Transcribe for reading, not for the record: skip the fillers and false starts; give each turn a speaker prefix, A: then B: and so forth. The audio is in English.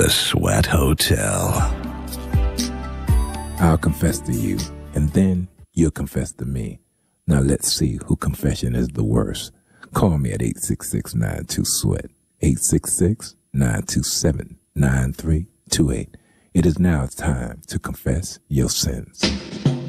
A: The Sweat Hotel.
B: I'll confess to you, and then you'll confess to me. Now let's see who confession is the worst. Call me at 866-92-SWEAT, 866-927-9328. It is now time to confess your sins.